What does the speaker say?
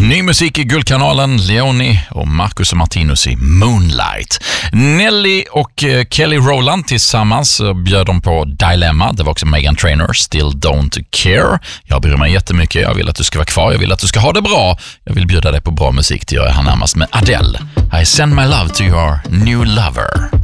Ny musik i Guldkanalen, Leoni och Marcus och Martinus i Moonlight. Nelly och Kelly Rowland tillsammans bjöd de på Dilemma. Det var också Meghan Trainor, Still Don't Care. Jag bryr mig jättemycket, jag vill att du ska vara kvar, jag vill att du ska ha det bra. Jag vill bjuda dig på bra musik, det gör jag här närmast med Adele. I send my love to your new lover.